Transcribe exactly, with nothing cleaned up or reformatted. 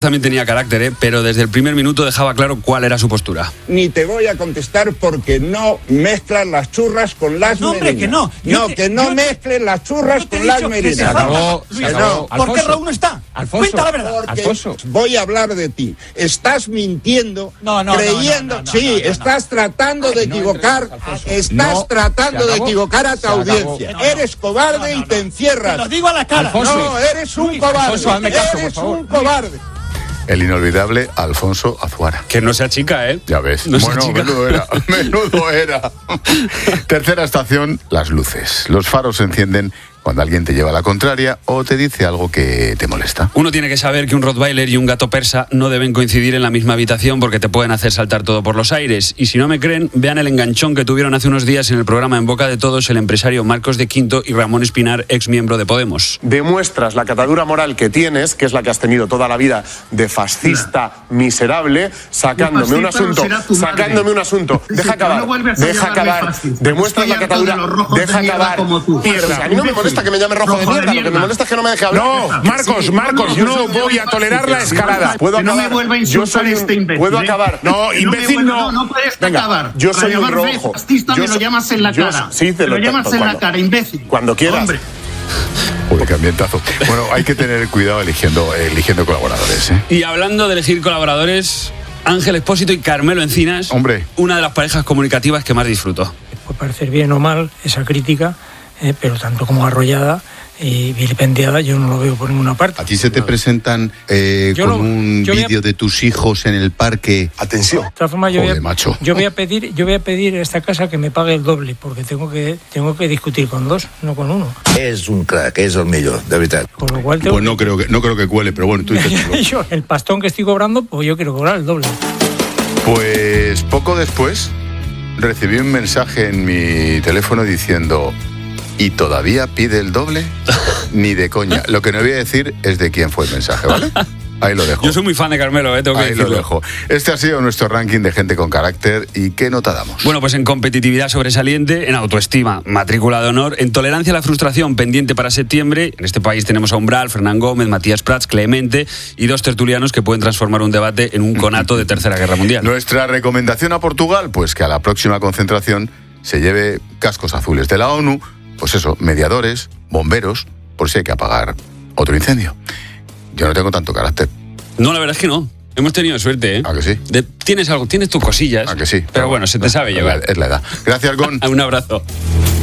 también tenía carácter, ¿eh? Pero desde el primer minuto dejaba claro cuál era su postura. Ni te voy a contestar porque no mezclas las churras con las no, merinas. Hombre, que no. No, te, que no yo, mezcles las churras yo con las merinas. Se acabó, se acabó. ¿Por qué Raúl no está? Alfonso, Cuenta la verdad. Porque Alfonso. voy a hablar de ti. Estás mintiendo, no, no, creyendo... No, no, no, sí, no, no, no, estás no. tratando de equivocar, no estás no, tratando de equivocar a tu audiencia. No, no, eres cobarde no, no, no. y te encierras. Te lo digo a la cara. Alfonso. No, eres un Luis, cobarde. Alfonso, hazme caso, eres por favor. un cobarde. El inolvidable Alfonso Azuara. Que no sea chica, ¿eh? Ya ves. No sea bueno, chica. menudo era, menudo era. Tercera estación, las luces. Los faros se encienden cuando alguien te lleva la contraria o te dice algo que te molesta. Uno tiene que saber que un rottweiler y un gato persa no deben coincidir en la misma habitación porque te pueden hacer saltar todo por los aires. Y si no me creen, vean el enganchón que tuvieron hace unos días en el programa En Boca de Todos el empresario Marcos de Quinto y Ramón Espinar, ex miembro de Podemos. Demuestras la catadura moral que tienes, que es la que has tenido toda la vida de fascista miserable, sacándome un asunto, sacándome un asunto. Deja acabar, deja acabar. Demuestras la catadura, deja acabar. Mierda, a mí no me molesta que me llame rojo de mierda, lo que me molesta es que no me deje hablar. No, Marcos, Marcos, no voy a tolerar la escalada. Puedo no acabar. me vuelva a Yo insultar soy un- este imbécil. Puedo ¿eh? acabar. No, Que imbécil me vuelva- no. No, no puedes Venga, acabar. yo soy Para un llamarme rojo. fascista Yo me lo so- llamas en la yo- cara. sí, te me lo- lo llamas en la cuando- cara, imbécil. Cuando quieras. Hombre. Uy, qué ambientazo. Bueno, hay que tener cuidado eligiendo, eligiendo colaboradores, ¿eh? Y hablando de elegir colaboradores, Ángel Expósito y Carmelo Encinas, Hombre. una de las parejas comunicativas que más disfruto. Puede parecer bien o mal esa crítica, eh, pero tanto como arrollada y vilipendiada yo no lo veo por ninguna parte. ¿A ti se te presentan eh, Yo con lo- un yo voy a- vídeo de tus hijos en el parque? Atención. De todas formas, yo, Joder, voy a, macho. yo voy a pedir, yo voy a pedir a esta casa que me pague el doble, porque tengo que, tengo que discutir con dos, no con uno. És un crac, és el millor, de veritat. Con lo cual tengo Pues no creo que, no creo que cuele, pero bueno, tú dices. que- yo, el pastón que estoy cobrando, pues yo quiero cobrar el doble. Pues poco después recibí un mensaje en mi teléfono diciendo: ¿y todavía pide el doble? Ni de coña. Lo que no voy a decir es de quién fue el mensaje, ¿vale? Ahí lo dejo. Yo soy muy fan de Carmelo, ¿eh? Tengo que Ahí lo decirlo. dejo. Este ha sido nuestro ranking de gente con carácter. ¿Y qué nota damos? Bueno, pues en competitividad sobresaliente, en autoestima, matrícula de honor, en tolerancia a la frustración pendiente para septiembre. En este país tenemos a Umbral, Fernán Gómez, Matías Prats, Clemente y dos tertulianos que pueden transformar un debate en un conato de Tercera Guerra Mundial. Nuestra recomendación a Portugal, pues que a la próxima concentración se lleve cascos azules de la ONU, pues eso, mediadores, bomberos, por si hay que apagar otro incendio. Yo no tengo tanto carácter. No, la verdad es que no. Hemos tenido suerte, ¿eh? ¿A que sí? De- tienes algo, tienes tus cosillas. ¿A que sí? Pero bueno, se te sabe llevar. Es la edad. Gracias, Gon. Un abrazo.